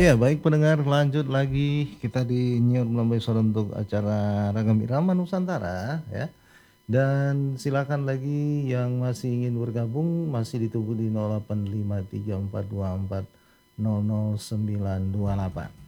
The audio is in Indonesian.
Ya, baik pendengar, lanjut lagi kita di New Melambai Sore untuk acara Ragam Irama Nusantara ya. Dan silakan lagi yang masih ingin bergabung masih ditunggu di 085344000928.